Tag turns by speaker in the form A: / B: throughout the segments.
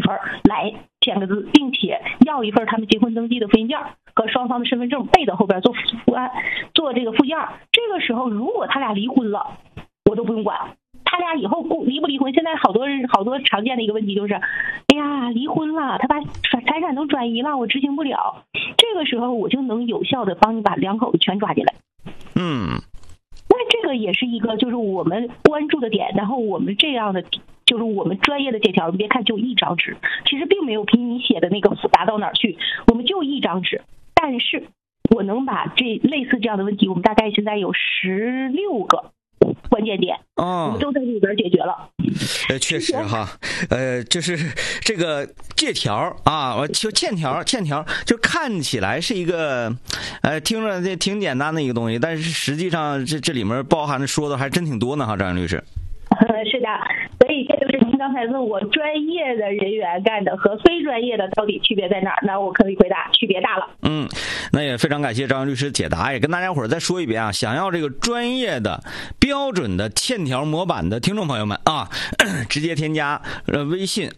A: 来签个字，并且要一份他们结婚登记的复印件和双方的身份证背在后边做做这个附件。这个时候如果他俩离婚了，我都不用管。他俩以后离不离婚，现在好多常见的一个问题就是，哎呀，离婚了，他把财产都转移了，我执行不了。这个时候我就能有效的帮你把两口子全抓进来。那这个也是一个就是我们关注的点，然后我们这样的就是我们专业的借条，你别看就一张纸，其实并没有比你写的那个复杂到哪儿去，我们就一张纸，但是我能把类似这样的问题，我们大概现在有16个关键点，我们都在里边解决了。
B: 确实哈，就是这个借条啊，就欠条，就看起来是一个，听着这挺简单的一个东西，但是实际上这里面包含的说的还真挺多呢哈，张律师。
A: 是的，所以这就是您刚才问我专业的人员干的和非专业的到底区别在哪儿？那我可以回答，区别大了。
B: 那也非常感谢张律师解答，也跟大家伙儿再说一遍啊，想要这个专业的标准的欠条模板的听众朋友们啊，直接添加微信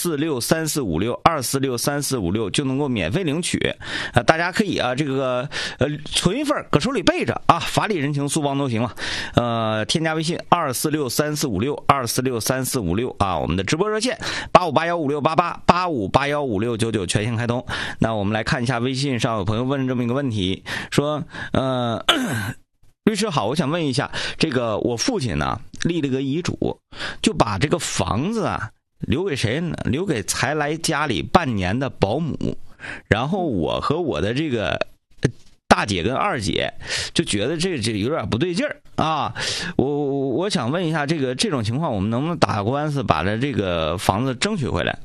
B: 2463456就能够免费领取。大家可以这个存一份搁手里备着啊，法理人情速帮都行了。添加微信2463456啊，我们的直播热线8581568885815699全线开通。那我们来看一下微信上有朋友问这么一个问题，说律师好，我想问一下，这个我父亲呢立了个遗嘱，就把这个房子啊留给谁呢？留给才来家里半年的保姆，然后我和我的这个大姐跟二姐就觉得这有点不对劲儿啊！我想问一下，这种情况我们能不能打官司把这个房子争取回来？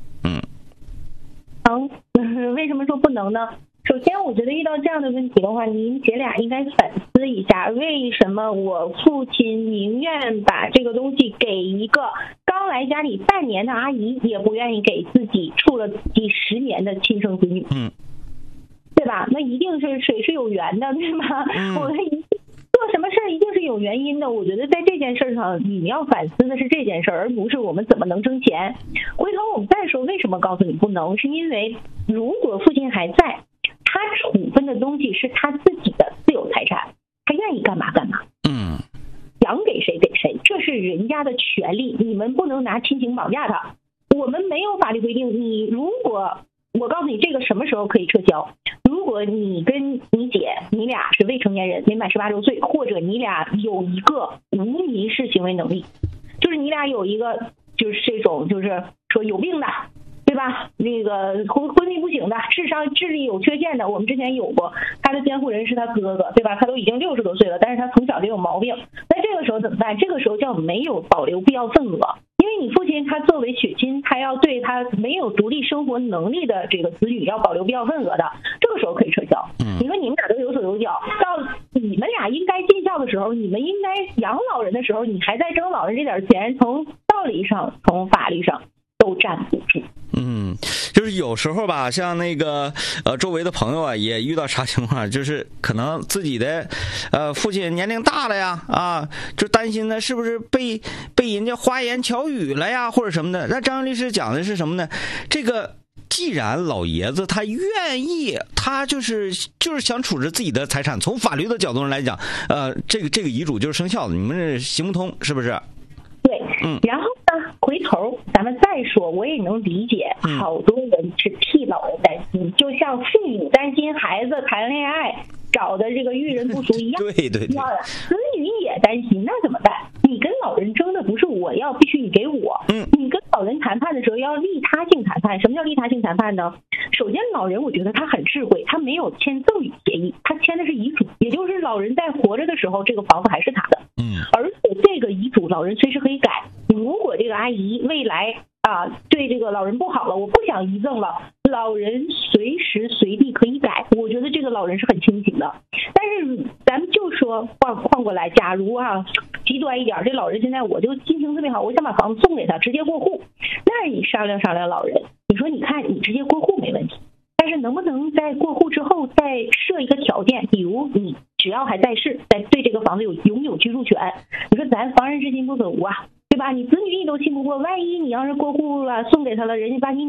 A: 为什么说不能呢？首先我觉得遇到这样的问题的话，您姐俩应该反思一下，为什么我父亲宁愿把这个东西给一个刚来家里半年的阿姨，也不愿意给自己处了几10年的亲生子女，对吧？那一定是水是有缘的，对吧？我们做什么事儿一定是有原因的。我觉得在这件事上，你要反思的是这件事儿，而不是我们怎么能挣钱。回头我们再说为什么告诉你不能，是因为如果父亲还在，他处分的东西是他自己的私有财产，他愿意干嘛干嘛，想给谁给谁，这是人家的权利，你们不能拿亲情绑架他。我们没有法律规定，你如果我告诉你这个什么时候可以撤销，如果你跟你姐你俩是未成年人，没满18周岁，或者你俩有一个无民事行为能力，就是你俩有一个就是这种就是说有病的，对吧？那个昏迷不醒的，智力有缺陷的，我们之前有过，他的监护人是他哥哥，对吧？他都已经60多岁了，但是他从小就有毛病。那这个时候怎么办？这个时候叫没有保留必要份额，因为你父亲他作为血亲，他要对他没有独立生活能力的这个子女要保留必要份额的，这个时候可以撤销。你说你们俩都有手有脚，到你们俩应该尽孝的时候，你们应该养老人的时候，你还在争老人这点钱，从道理上从法律上都站不住。
B: 就是有时候吧，像那个周围的朋友啊，也遇到啥情况，就是可能自己的父亲年龄大了呀，就担心呢是不是被人家花言巧语了呀，或者什么的。那张律师讲的是什么呢？这个既然老爷子他愿意，他就是想处置自己的财产，从法律的角度上来讲，这个遗嘱就是生效的，你们这行不通，是不是？
A: 对，然后呢，回头咱们再说，我也能理解，好多人是替老人担心，就像父母担心孩子谈恋爱找的这个遇人不淑一样。
B: 对，子
A: 女也担心，那怎么办？你跟老人争的不是我要必须你给我，你跟老人谈判的时候要利他性谈判。什么叫利他性谈判呢？首先老人我觉得他很智慧，他没有签赠与协议，他签的是遗嘱，也就是老人在活着的时候这个房子还是他的，而且这个遗嘱老人随时可以改。如果这个阿姨未来对这个老人不好了，我不想遗赠了，老人随时随地可以改，我觉得这个老人是很清醒的。但是咱们就说换过来，假如极端一点，这老人现在我就心情特别好，我想把房子送给他，直接过户，那你商量老人，你说你看你直接过户没问题，但是能不能在过户之后再设一个条件，比如你只要还在世，在对这个房子拥有居住权，你说咱防人之心不可无啊，对吧？你子女你都信不过，万一你要是过户了送给他了，人家把你